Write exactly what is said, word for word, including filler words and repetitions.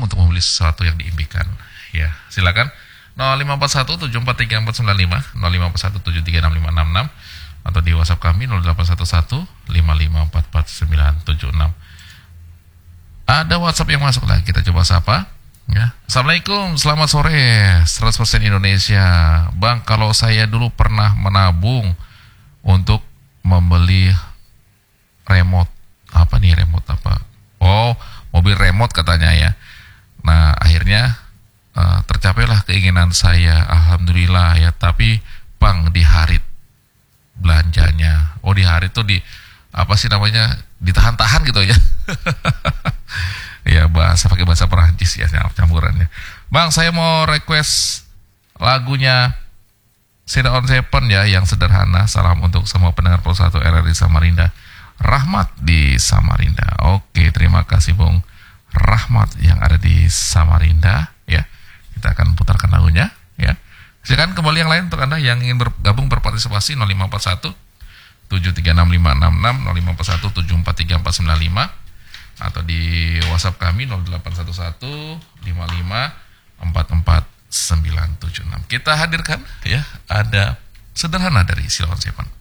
untuk membeli sesuatu yang diimpikan. Ya, silakan nol lima empat satu tujuh empat tiga empat sembilan lima, nol lima empat satu tujuh tiga enam lima enam enam, atau di WhatsApp kami nol delapan satu satu lima lima empat empat sembilan tujuh enam. Ada WhatsApp yang masuk lagi, kita coba sapa. Ya. Assalamualaikum, selamat sore. seratus persen Indonesia. Bang, kalau saya dulu pernah menabung untuk membeli remote. Apa nih remote apa? Oh, mobil remote katanya ya. Nah, akhirnya uh, tercapailah keinginan saya. Alhamdulillah ya. Tapi Bang, diharit belanjanya. Oh, diharit tuh di apa sih namanya? Ditahan-tahan gitu ya. Ya, bahasa pakai bahasa Perancis ya campurannya. Bang, saya mau request lagunya Seda on Seven ya, yang sederhana. Salam untuk semua pendengar Pulsa satu R R di Samarinda. Rahmat di Samarinda. Oke, terima kasih Bung Rahmat yang ada di Samarinda ya. Kita akan putarkan lagunya ya. Silakan kembali yang lain untuk Anda yang ingin bergabung berpartisipasi nol lima empat satu tujuh tiga enam lima enam enam, nol lima empat satu tujuh empat tiga empat sembilan lima, atau di WhatsApp kami nol delapan satu satu lima lima empat empat sembilan tujuh enam. Kita hadirkan ya, ada sederhana dari Silon Seven.